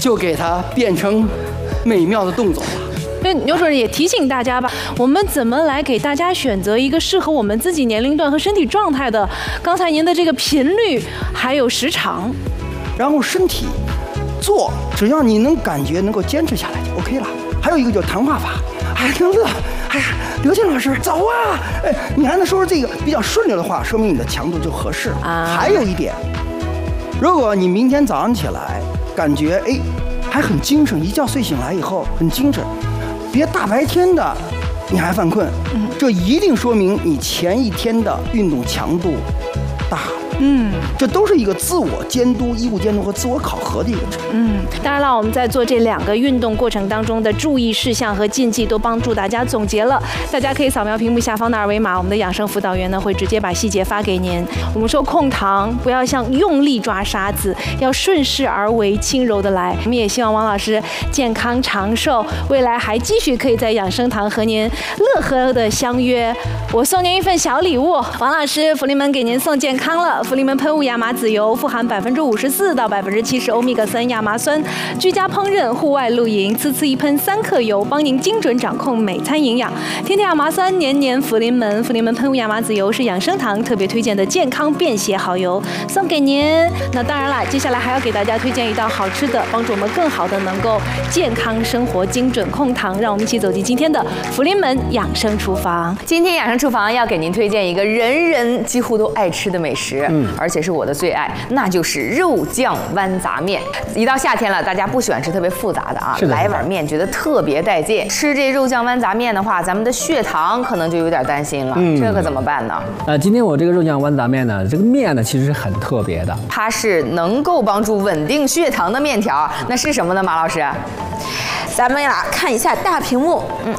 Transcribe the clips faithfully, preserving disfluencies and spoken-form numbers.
就给它变成美妙的动作了。 所以牛主任也提醒大家吧，我们怎么来给大家选择一个适合我们自己年龄段和身体状态的？刚才您的这个频率还有时长， 然后身体做，只要你能感觉能够坚持下来就 OK 了。还有一个叫谈话法，哎，刘乐，哎呀，刘静老师走啊，哎，你还能说出这个比较顺溜的话，说明你的强度就合适啊。还有一点，如果你明天早上起来感觉哎还很精神，一觉睡醒来以后很精神，别大白天的你还犯困，这一定说明你前一天的运动强度大。嗯，这都是一个自我监督、义务监督和自我考核的一个程度。 嗯，当然了，我们在做这两个运动过程当中的注意事项和禁忌都帮助大家总结了。大家可以扫描屏幕下方的二维码，我们的养生辅导员呢会直接把细节发给您。我们说控糖不要像用力抓沙子，要顺势而为，轻柔的来。我们也希望王老师健康长寿，未来还继续可以在养生堂和您乐呵的相约。我送您一份小礼物，王老师福临门给您送健康了。福临门喷雾亚麻籽油富含百分之五十四到百分之七十欧米伽三亚麻酸，居家烹饪、户外露营，次次一喷三克油，帮您精准掌控每餐营养。天天亚麻酸，年年福临门。福临门喷雾亚麻籽油是养生堂特别推荐的健康便携好油，送给您。那当然了，接下来还要给大家推荐一道好吃的，帮助我们更好的能够健康生活、精准控糖。让我们一起走进今天的福临门养生厨房。 今天养生厨房要给您推荐一个人人几乎都爱吃的美食。嗯，而且是我的最爱，那就是肉酱豌杂面。一到夏天了，大家不喜欢吃特别复杂的啊，来碗面觉得特别带劲。吃这肉酱豌杂面的话，咱们的血糖可能就有点担心了，嗯、这可怎么办呢？ 呃，今天我这个肉酱豌杂面呢，这个面呢其实是很特别的， 它是能够帮助稳定血糖的面条。那是什么呢，马老师？ 咱们呀看一下大屏幕，嗯。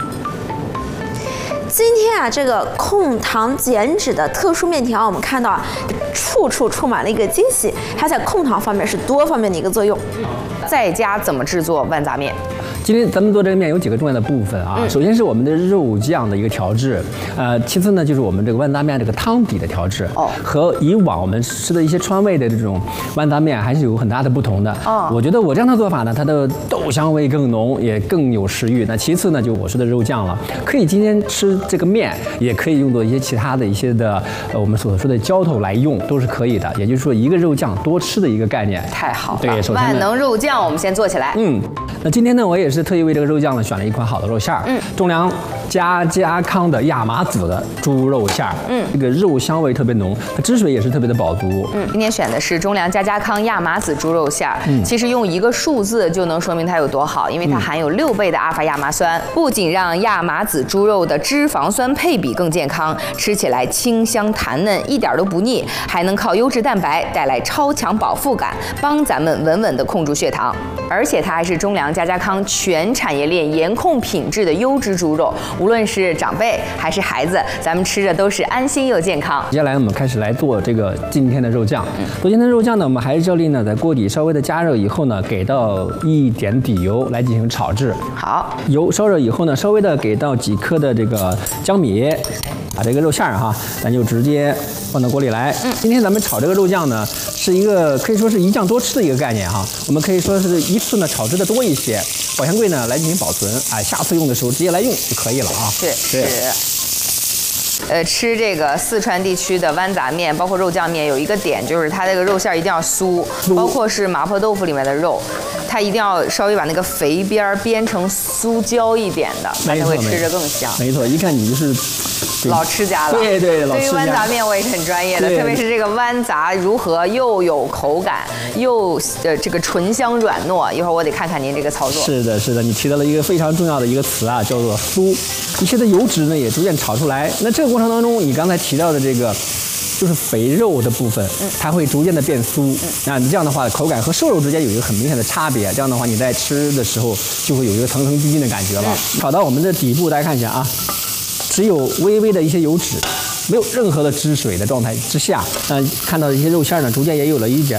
今天啊，这个控糖减脂的特殊面条，我们看到啊，处处充满了一个惊喜，它在控糖方面是多方面的一个作用。 在家怎么制作豌杂面？ 今天咱们做这个面有几个重要的部分啊，嗯、首先是我们的肉酱的一个调制，呃，其次呢就是我们这个豌杂面这个汤底的调制，哦，和以往我们吃的一些川味的这种豌杂面还是有很大的不同的。哦，我觉得我这样的做法呢，它的豆香味更浓，也更有食欲。那其次呢，就我说的肉酱了，可以今天吃这个面，也可以用作一些其他的一些的呃我们所说的浇头来用，都是可以的。也就是说，一个肉酱多吃的一个概念。 太好了， 对，首先万能肉酱我们先做起来。嗯， 那今天呢，我也是特意为这个肉酱呢选了一款好的肉馅儿，嗯，中粮家家康的亚麻籽的猪肉馅儿，嗯，这个肉香味特别浓，它汁水也是特别的饱足。 嗯，今天选的是中粮家家康亚麻籽猪肉馅儿，嗯，其实用一个数字就能说明它有多好，因为它含有六倍的阿法亚麻酸，不仅让亚麻籽猪肉的脂肪酸配比更健康，吃起来清香弹嫩，一点都不腻，还能靠优质蛋白带来超强饱腹感，帮咱们稳稳的控住血糖。而且它还是中粮家家康全产业链严控品质的优质猪肉，无论是长辈还是孩子，咱们吃着都是安心又健康。 接下来我们开始来做这个今天的肉酱。嗯，做今天的肉酱呢，我们还是照例呢，在锅底稍微的加热以后呢，给到一点底油来进行炒制。 好， 油烧热以后呢，稍微的给到几颗的这个姜米，把这个肉馅儿哈，咱就直接放到锅里来。嗯，今天咱们炒这个肉酱呢，是一个可以说是一酱多吃的一个概念哈。我们可以说是一次呢炒制的多一些，保鲜柜呢来进行保存，哎，下次用的时候直接来用就可以了啊。 是是。呃，吃这个四川地区的豌杂面，包括肉酱面，有一个点就是它这个肉馅一定要酥，包括是麻婆豆腐里面的肉，它一定要稍微把那个肥边煸成酥焦一点的，才会吃着更香。 没错，一看你就是老吃家了。 对对，老吃家。对于豌杂面我也是很专业的，特别是这个豌杂如何又有口感，又呃这个醇香软糯，一会儿我得看看您这个操作。 是的，是的，你提到了一个非常重要的一个词啊，叫做酥。一些的油脂呢也逐渐炒出来，那这个过程当中，你刚才提到的这个就是肥肉的部分，它会逐渐的变酥。那这样的话，口感和瘦肉之间有一个很明显的差别。这样的话，你在吃的时候就会有一个层层递进的感觉了。炒到我们的底部，大家看一下啊，只有微微的一些油脂，没有任何的汁水的状态之下，呃，看到一些肉馅呢，逐渐也有了一点